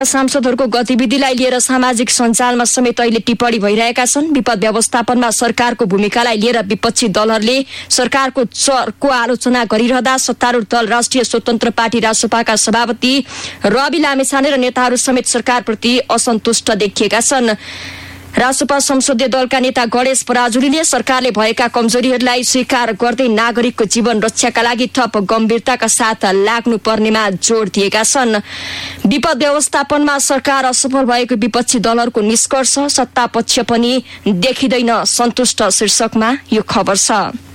सांसदहरूको गतिविधिलाई लिएर सामाजिक सञ्जालमा समेत अहिले टिप्पणी भइरहेका छन्। विपद व्यवस्थापनमा सरकारको भूमिकालाई लिएर विपक्षी दलहरूले सरकारको चरको आलोचना गरिरहँदा सत्तारूढ दल राष्ट्रिय स्वतन्त्र पार्टी रासपाका सभापति रवि लामिछाने र नेताहरू समेत सरकारप्रति असन्तुष्ट देखिएका छन्। रासपा संसदीय दलका नेता गणेश पराजुलीले सरकारले भएका कमजोरीहरूलाई स्वीकार गर्दै नागरिकको जीवन रक्षाका लागि थप गम्भीरताका साथ लाग्नुपर्नेमा जोड दिएका छन्। विपद व्यवस्थापनमा सरकार असफल भएको विपक्षी दलहरूको निष्कर्ष सत्ता पक्ष पनि देखिँदैन सन्तुष्ट शीर्षकमा यो खबर छ।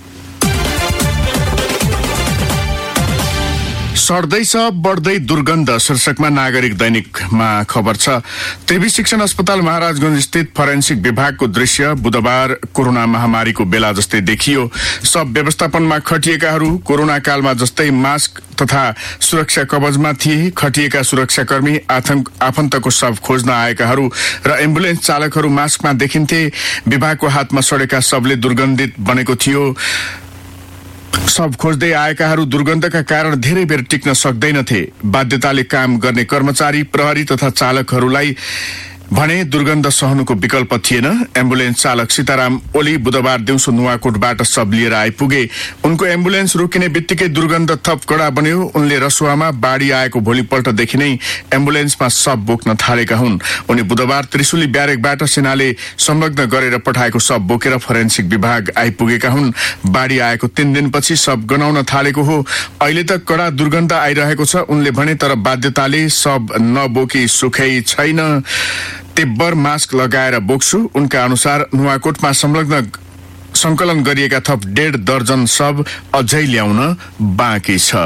सर्दैछ बढ्दै दुर्गन्ध शीर्षकमा नागरिक दैनिकमा खबर छ। त्रिवी शिक्षण अस्पताल महाराजगंज स्थित फरेन्सिक विभागको दृश्य बुधबार कोरोना महामारीको बेला जस्तै देखियो। सब व्यवस्थापनमा खटिएकाहरू कोरोना कालमा जस्तै मास्क तथा सुरक्षा कवचमा थिए। खटिएका सुरक्षाकर्मी आफन्तको शव खोज्न आएकाहरू र एम्बुलेन्स चालकहरू मास्कमा देखिन्थे। विभागको हातमा सडेका शवले दुर्गन्धित बनेको थियो। सब खोज्दै आएकाहरू दुर्गन्धका कारण धेरै बेर टिक्न सक्दैनथे। बाध्यताले काम गर्ने कर्मचारी, प्रहरी तथा चालकहरूलाई भने दुर्गन्ध सहनुको विकल्प थिएन। एम्बुलेन्स चालक सीताराम ओली बुधबार दिउँसो नुवाकोटबाट शव लिएर आइपुगे। उनको एम्बुलेन्स रोकिने बित्तिकै दुर्गन्ध थप कडा बन्यो। उनले रसुवामा बाढी आएको भोलिपल्टदेखि नै एम्बुलेन्समा शव बोक्न थालेका हुन्। उनी बुधबार त्रिशुली ब्यारेकबाट सेनाले संलग्न गरेर पठाएको शव बोकेर फरेन्सिक विभाग आइपुगेका हुन्। बाढी आएको 3 दिनपछि शव गनाउन थालेको हो। अहिले त कडा दुर्गन्ध आइरहेको छ उनले भने, तर बाध्यताले शव नबोकी सुखै छैन। तेब्बर मास्क लगाएर बोक्छु। उनका अनुसार नुवाकोटमा संकलन गरिएका थप 1.5 दर्जन शव अझै ल्याउन बाँकी छ।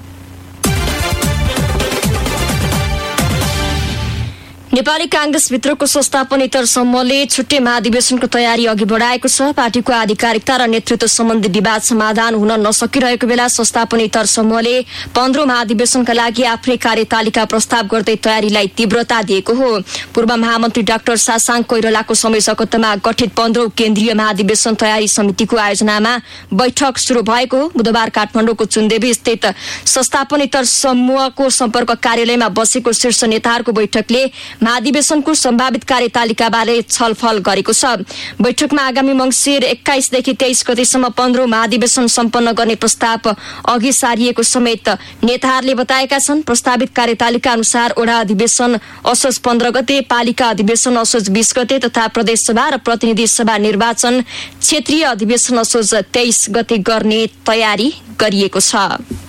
नेपाली कांग्रेस भित्रको संस्थापनेतर समूहले छुट्टै महाधिवेशनको तयारी अघि बढाएको छ। पार्टीको आधिकारिकता र नेतृत्व सम्बन्धी विवाद समाधान हुन नसकिरहेको बेला संस्थापनेतर समूहले 15औं महाधिवेशनका लागि आफ्नै कार्यतालिका प्रस्ताव गर्दै तयारीलाई तीव्रता दिएको हो। पूर्व महामन्त्री डाक्टर सासाङ कोइरालाको संयोजकत्वमा गठित 15औं केन्द्रीय महाधिवेशन तयारी समितिको आयोजनामा बैठक शुरू भएको बुधबार काठमाडौँको चुन्देवी स्थित संस्थापनेतर समूहको सम्पर्क कार्यालयमा बसेको शीर्ष नेताहरूको बैठकले महाधिवेशनको सम्भावित कार्यतालिकाबारे छलफल गरेको छ। बैठकमा आगामी मंसिर 21 देखि 23 गतेसम्म 15औं महाधिवेशन सम्पन्न गर्ने प्रस्ताव अघि सारिएको समेत नेताहरूले बताएका छन्। प्रस्तावित कार्यतालिका अनुसार ओडा अधिवेशन असोज 15 गते, पालिका अधिवेशन असोज 20 गते तथा प्रदेश सभा र प्रतिनिधि सभा निर्वाचन क्षेत्रीय अधिवेशन असोज 23 गते गर्ने तयारी गरिएको छ।